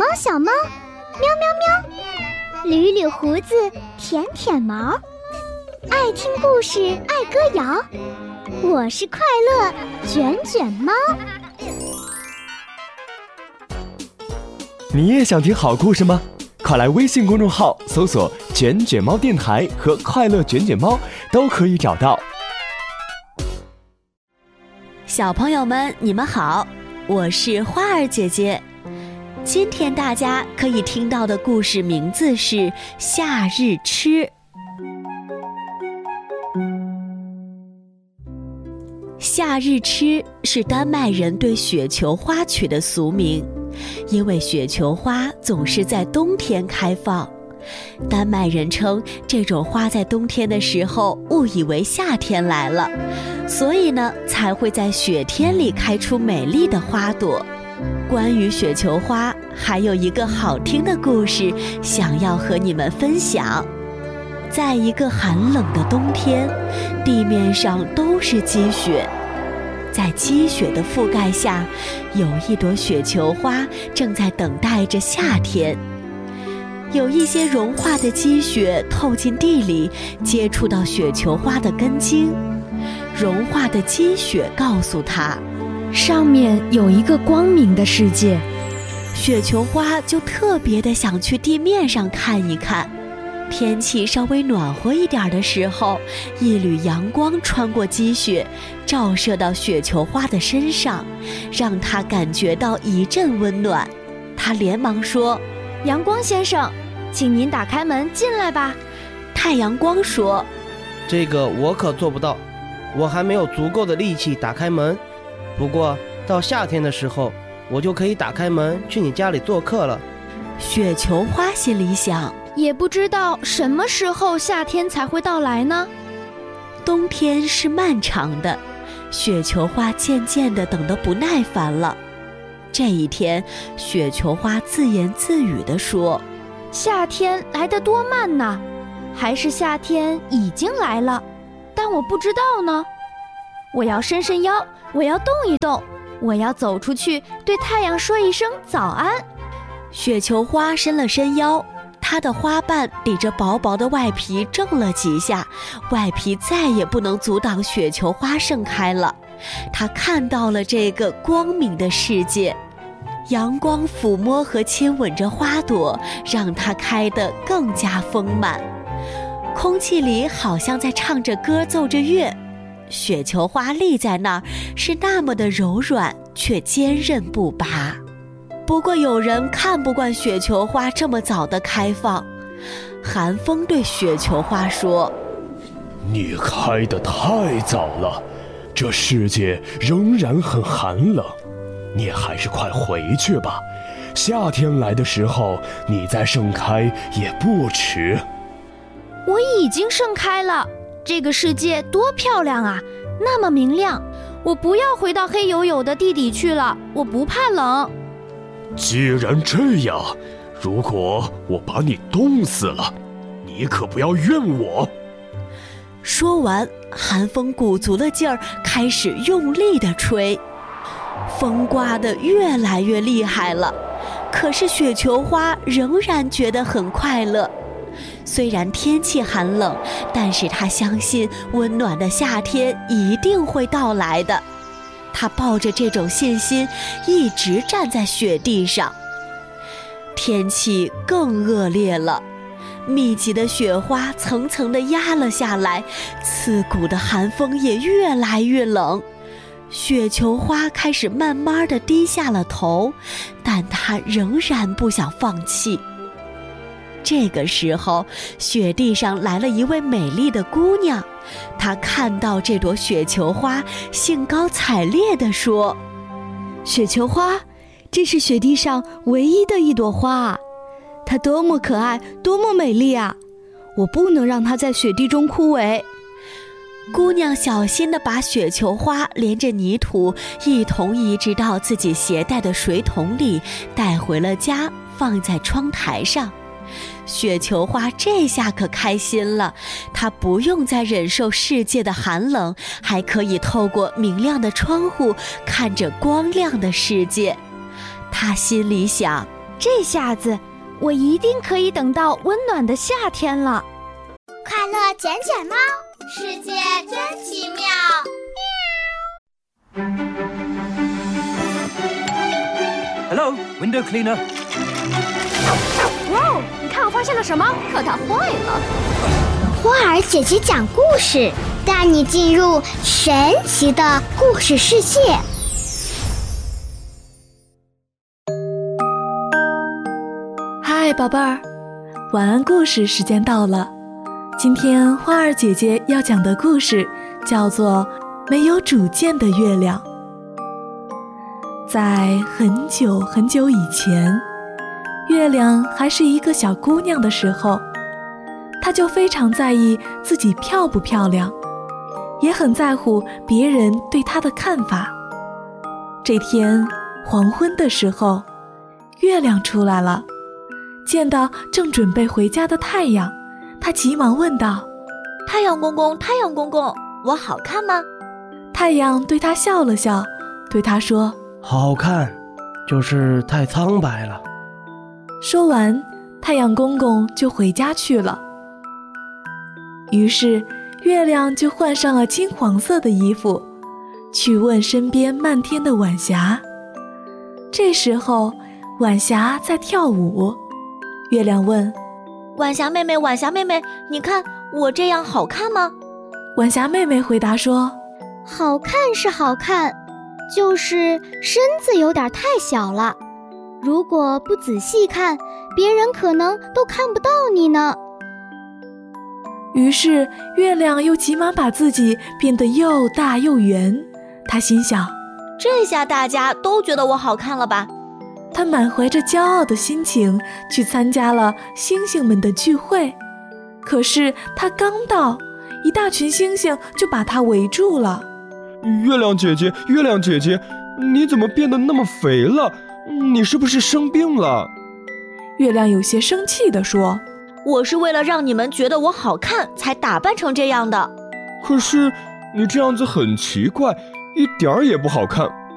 小猫，喵喵喵，捋捋胡子，舔舔毛，爱听故事，爱歌谣。我是快乐卷卷猫。 你也想听好故事吗？快来微信公众号搜索卷卷猫电台和快乐卷卷猫，都可以找到。 小朋友们你们好，我是花儿姐姐。今天大家可以听到的故事名字是夏日吃。夏日吃是丹麦人对雪球花取的俗名，因为雪球花总是在冬天开放。丹麦人称这种花在冬天的时候误以为夏天来了，所以呢才会在雪天里开出美丽的花朵。关于雪球花还有一个好听的故事想要和你们分享。在一个寒冷的冬天，地面上都是积雪，在积雪的覆盖下，有一朵雪球花正在等待着夏天。有一些融化的积雪透进地里，接触到雪球花的根茎。融化的积雪告诉它， 上面有一个光明的世界。 雪球花就特别的想去地面上看一看。天气稍微暖和一点的时候，一缕阳光穿过积雪，照射到雪球花的身上，让它感觉到一阵温暖。它连忙说： 阳光先生，请您打开门进来吧。 太阳光说： 这个我可做不到，我还没有足够的力气打开门。不过到夏天的时候，我就可以打开门去你家里做客了。 雪球花心里想， 也不知道什么时候夏天才会到来呢。 冬天是漫长的，雪球花渐渐地等得不耐烦了。这一天，雪球花自言自语地说： 夏天来得多慢呐，还是夏天已经来了，但我不知道呢。我要伸伸腰，我要动一动，我要走出去对太阳说一声早安。 雪球花伸了伸腰，它的花瓣抵着薄薄的外皮挣了几下，外皮再也不能阻挡雪球花盛开了。它看到了这个光明的世界，阳光抚摸和亲吻着花朵，让它开得更加丰满。空气里好像在唱着歌，奏着乐。雪球花立在那儿，是那么的柔软，却坚韧不拔。不过有人看不惯雪球花这么早的开放。寒风对雪球花说： 你开得太早了，这世界仍然很寒冷，你还是快回去吧，夏天来的时候你再盛开也不迟。 我已经盛开了，这个世界多漂亮啊，那么明亮，我不要回到黑黝黝的地底去了，我不怕冷。 既然这样，如果我把你冻死了，你可不要怨我。 说完，寒风鼓足了劲儿，开始用力地吹。风刮得越来越厉害了，可是雪球花仍然觉得很快乐。虽然天气寒冷，但是他相信温暖的夏天一定会到来的。他抱着这种信心，一直站在雪地上。天气更恶劣了，密集的雪花层层地压了下来，刺骨的寒风也越来越冷。雪球花开始慢慢地低下了头，但它仍然不想放弃。这个时候，雪地上来了一位美丽的姑娘，她看到这朵雪球花，兴高采烈地说： 雪球花，这是雪地上唯一的一朵花啊，它多么可爱，多么美丽啊！我不能让它在雪地中枯萎。 姑娘小心地把雪球花连着泥土一同移植到自己携带的水桶里，带回了家，放在窗台上。雪球花这下可开心了，它不用再忍受世界的寒冷，还可以透过明亮的窗户看着光亮的世界。他心里想， 这下子我一定可以等到温暖的夏天了。 快乐捡捡猫，世界真奇妙。 Hello, window cleaner. 哇哦，你看我发现了什么？可它坏了。 花儿姐姐讲故事，带你进入神奇的故事世界。 嗨，宝贝儿，晚安故事时间到了。今天花儿姐姐要讲的故事叫做《没有主见的月亮》。在很久很久以前，月亮还是一个小姑娘的时候，她就非常在意自己漂不漂亮，也很在乎别人对她的看法。这天黄昏的时候，月亮出来了，见到正准备回家的太阳，她急忙问道： 太阳公公，太阳公公，我好看吗？ 太阳对她笑了笑，对她说： 好看，就是太苍白了。 说完，太阳公公就回家去了。于是月亮就换上了金黄色的衣服，去问身边漫天的晚霞。这时候晚霞在跳舞，月亮问： 晚霞妹妹，晚霞妹妹，你看我这样好看吗？ 晚霞妹妹回答说： 好看是好看，就是身子有点太小了，如果不仔细看，别人可能都看不到你呢。 于是月亮又急忙把自己变得又大又圆，她心想： 这下大家都觉得我好看了吧？ 她满怀着骄傲的心情去参加了星星们的聚会。可是她刚到，一大群星星就把她围住了。 月亮姐姐，月亮姐姐，你怎么变得那么肥了？你是不是生病了？ 月亮有些生气地说： 我是为了让你们觉得我好看才打扮成这样的。 可是你这样子很奇怪，一点儿也不好看。